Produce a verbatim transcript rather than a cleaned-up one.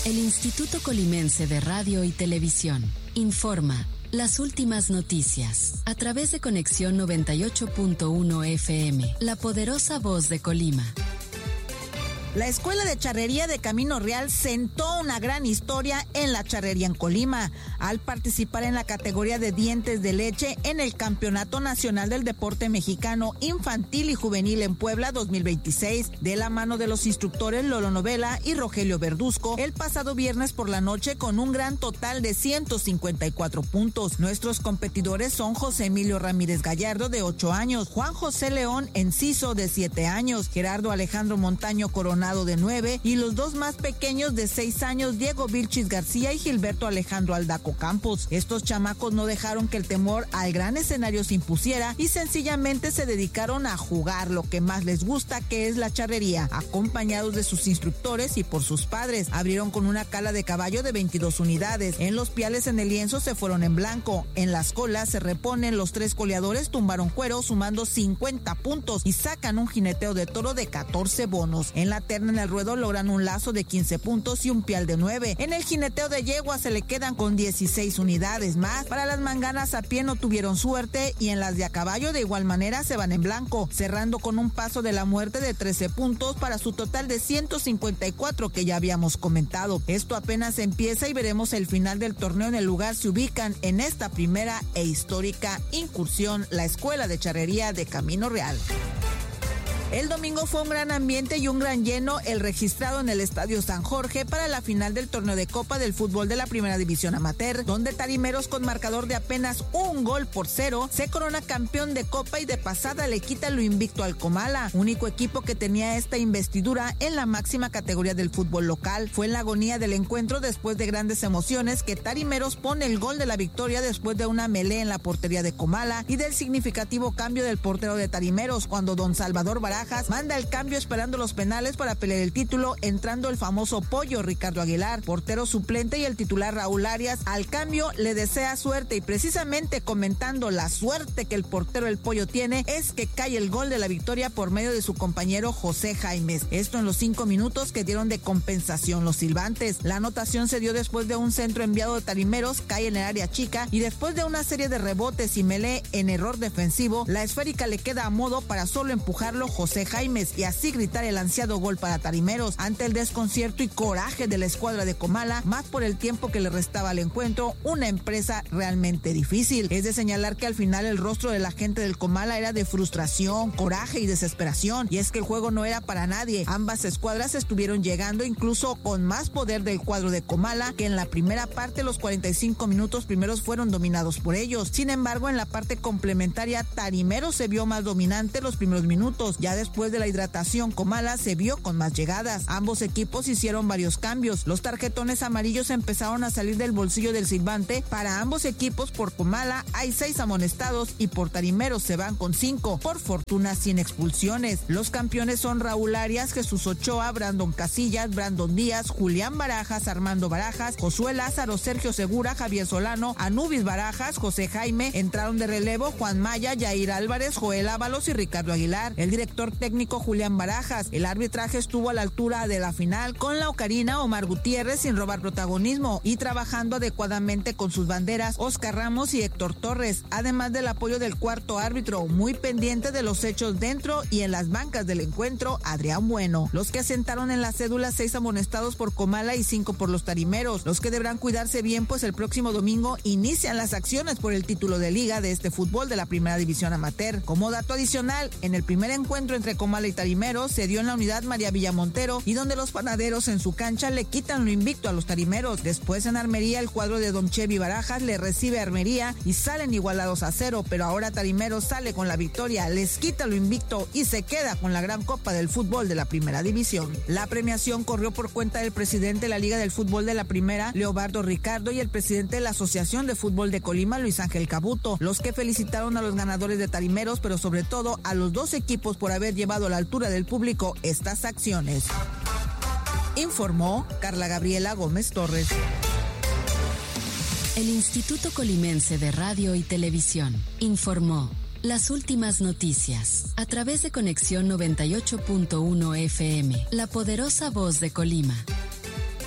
El Instituto Colimense de Radio y Televisión informa las últimas noticias a través de Conexión noventa y ocho punto uno F M, la poderosa voz de Colima. La Escuela de Charrería de Camino Real sentó una gran historia en la charrería en Colima, al participar en la categoría de dientes de leche en el Campeonato Nacional del Deporte Mexicano Infantil y Juvenil en Puebla dos mil veintiséis, de la mano de los instructores Lolo Novela y Rogelio Verduzco, el pasado viernes por la noche con un gran total de ciento cincuenta y cuatro puntos. Nuestros competidores son José Emilio Ramírez Gallardo, de ocho años, Juan José León Enciso, de siete años, Gerardo Alejandro Montaño Coronado, de nueve, y los dos más pequeños de seis años, Diego Vilchis García y Gilberto Alejandro Aldaco Campos. Estos chamacos no dejaron que el temor al gran escenario se impusiera y sencillamente se dedicaron a jugar lo que más les gusta, que es la charrería, acompañados de sus instructores y por sus padres. Abrieron con una cala de caballo de veintidós unidades. En los piales en el lienzo se fueron en blanco. En las colas se reponen los tres coleadores, tumbaron cuero sumando cincuenta puntos y sacan un jineteo de toro de catorce bonos. En la terna en el ruedo logran un lazo de quince puntos y un pial de nueve. En el jineteo de yegua se le quedan con dieciséis unidades más. Para las manganas a pie no tuvieron suerte y en las de a caballo de igual manera se van en blanco, cerrando con un paso de la muerte de trece puntos para su total de ciento cincuenta y cuatro que ya habíamos comentado. Esto apenas empieza y veremos el final del torneo. En el lugar se ubican en esta primera e histórica incursión la Escuela de Charrería de Camino Real. El domingo fue un gran ambiente y un gran lleno el registrado en el Estadio San Jorge para la final del torneo de Copa del Fútbol de la Primera División Amateur, donde Tarimeros, con marcador de apenas un gol por cero, se corona campeón de Copa y de pasada le quita lo invicto al Comala, único equipo que tenía esta investidura en la máxima categoría del fútbol local. Fue en la agonía del encuentro, después de grandes emociones, que Tarimeros pone el gol de la victoria después de una melee en la portería de Comala y del significativo cambio del portero de Tarimeros, cuando don Salvador Barajas manda el cambio esperando los penales para pelear el título, entrando el famoso pollo Ricardo Aguilar, portero suplente, y el titular Raúl Arias. Al cambio le desea suerte y precisamente comentando la suerte que el portero el pollo tiene es que cae el gol de la victoria por medio de su compañero José Jaimes. Esto en los cinco minutos que dieron de compensación los silbantes. La anotación se dio después de un centro enviado de Tarimeros, cae en el área chica y después de una serie de rebotes y melee en error defensivo, la esférica le queda a modo para solo empujarlo José Jaimes y así gritar el ansiado gol para Tarimeros. Ante el desconcierto y coraje de la escuadra de Comala, más por el tiempo que le restaba al encuentro, una empresa realmente difícil. Es de señalar que al final el rostro de la gente del Comala era de frustración, coraje y desesperación, y es que el juego no era para nadie. Ambas escuadras estuvieron llegando incluso con más poder del cuadro de Comala, que en la primera parte los cuarenta y cinco minutos primeros fueron dominados por ellos. Sin embargo, en la parte complementaria Tarimeros se vio más dominante los primeros minutos. Ya después de la hidratación, Comala se vio con más llegadas. Ambos equipos hicieron varios cambios. Los tarjetones amarillos empezaron a salir del bolsillo del silbante. Para ambos equipos, por Comala hay seis amonestados y por Tarimeros se van con cinco, por fortuna sin expulsiones. Los campeones son Raúl Arias, Jesús Ochoa, Brandon Casillas, Brandon Díaz, Julián Barajas, Armando Barajas, Josué Lázaro, Sergio Segura, Javier Solano, Anubis Barajas, José Jaime. Entraron de relevo Juan Maya, Yair Álvarez, Joel Ábalos y Ricardo Aguilar. El director técnico Julián Barajas. El arbitraje estuvo a la altura de la final, con la ocarina Omar Gutiérrez sin robar protagonismo y trabajando adecuadamente con sus banderas Oscar Ramos y Héctor Torres, además del apoyo del cuarto árbitro, muy pendiente de los hechos dentro y en las bancas del encuentro, Adrián Bueno. Los que asentaron en la cédula seis amonestados por Comala y cinco por los Tarimeros, los que deberán cuidarse bien, pues el próximo domingo inician las acciones por el título de liga de este fútbol de la Primera División Amateur. Como dato adicional, en el primer encuentro entre Comala y Tarimeros se dio en la unidad María Villamontero, y donde los panaderos en su cancha le quitan lo invicto a los Tarimeros. Después en Armería el cuadro de Don Chevy Barajas le recibe a Armería y salen igualados a cero, pero ahora Tarimeros sale con la victoria, les quita lo invicto y se queda con la gran copa del fútbol de la Primera División. La premiación corrió por cuenta del presidente de la Liga del Fútbol de la Primera, Leobardo Ricardo, y el presidente de la Asociación de Fútbol de Colima, Luis Ángel Cabuto, los que felicitaron a los ganadores de Tarimeros, pero sobre todo a los dos equipos por haber llevado a la altura del público estas acciones. Informó Carla Gabriela Gómez Torres. El Instituto Colimense de Radio y Televisión informó las últimas noticias a través de Conexión noventa y ocho punto uno F M, la poderosa voz de Colima.